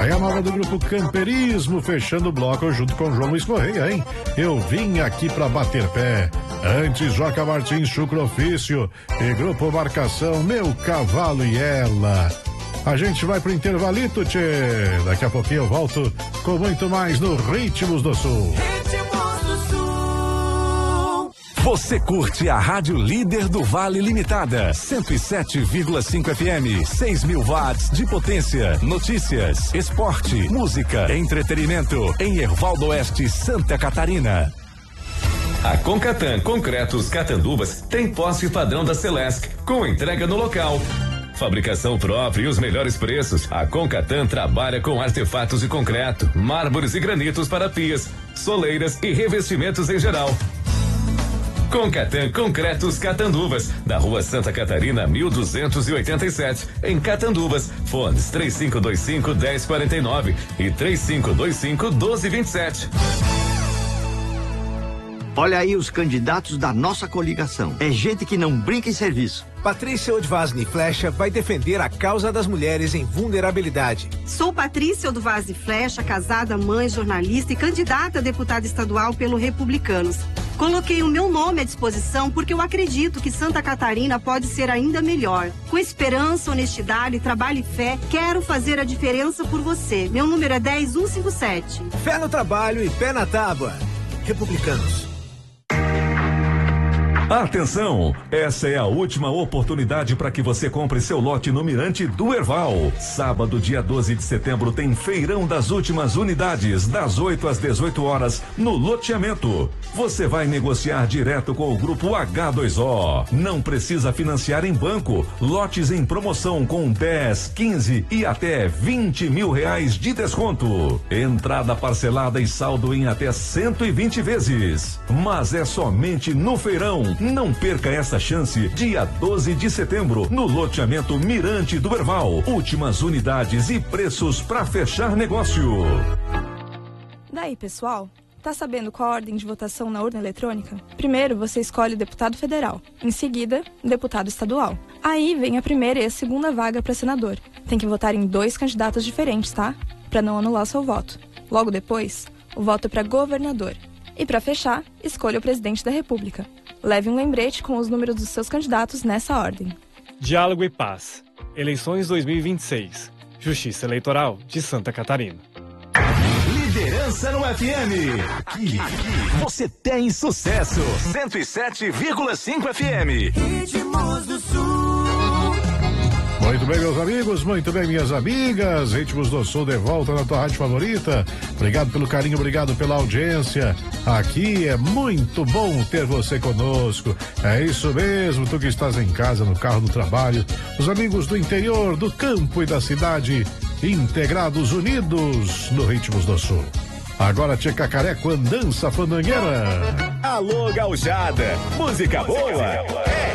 Aí a nova do Grupo Camperismo, fechando o bloco junto com o João Luiz Correia, hein? Eu vim aqui pra bater pé. Antes, Joca Martins, Chucro Ofício e Grupo Marcação, Meu Cavalo e Ela. A gente vai pro intervalito, tchê. Daqui a pouquinho eu volto com muito mais no Ritmos do Sul. Você curte a Rádio Líder do Vale Limitada, 107,5 FM, 6.000 watts de potência. Notícias, esporte, música, entretenimento, em Hervaldo Oeste, Santa Catarina. A Concatan Concretos Catanduvas tem poste padrão da Celesc, com entrega no local. Fabricação própria e os melhores preços. A Concatan trabalha com artefatos de concreto, mármores e granitos para pias, soleiras e revestimentos em geral. Concatan Concretos Catanduvas, da Rua Santa Catarina, 1287, em Catanduvas. Fones 3525-1049 e 3525-1227. Olha aí os candidatos da nossa coligação. É gente que não brinca em serviço. Patrícia Odvasni Flecha vai defender a causa das mulheres em vulnerabilidade. Sou Patrícia Odvasni Flecha, casada, mãe, jornalista e candidata a deputada estadual pelo Republicanos. Coloquei o meu nome à disposição porque eu acredito que Santa Catarina pode ser ainda melhor. Com esperança, honestidade, trabalho e fé, quero fazer a diferença por você. Meu número é 10157. Fé no trabalho e pé na tábua. Republicanos. Atenção, essa é a última oportunidade para que você compre seu lote no Mirante do Herval. Sábado, dia 12 de setembro, tem feirão das últimas unidades, das 8 às 18 horas, no loteamento. Você vai negociar direto com o Grupo H2O. Não precisa financiar em banco. Lotes em promoção com 10, 15 e até 20 mil reais de desconto. Entrada parcelada e saldo em até 120 vezes. Mas é somente no feirão. Não perca essa chance, dia 12 de setembro, no loteamento Mirante do Herval. Últimas unidades e preços para fechar negócio. Daí, pessoal, tá sabendo qual a ordem de votação na urna eletrônica? Primeiro, você escolhe o deputado federal. Em seguida, o deputado estadual. Aí vem a primeira e a segunda vaga para senador. Tem que votar em 2 candidatos diferentes, tá? Para não anular seu voto. Logo depois, o voto é para governador. E para fechar, escolha o presidente da República. Leve um lembrete com os números dos seus candidatos nessa ordem. Diálogo e Paz. Eleições 2026. Justiça Eleitoral de Santa Catarina. Liderança no FM. Aqui você tem sucesso. 107,5 FM. Ritmos do Sul. Muito bem, meus amigos, muito bem, minhas amigas. Ritmos do Sul de volta na tua rádio favorita. Obrigado pelo carinho, obrigado pela audiência. Aqui é muito bom ter você conosco. É isso mesmo, tu que estás em casa, no carro, no trabalho. Os amigos do interior, do campo e da cidade, integrados, unidos no Ritmos do Sul. Agora Tchê Cacareco, Andança Fandangueira. Alô, gauchada, música boa.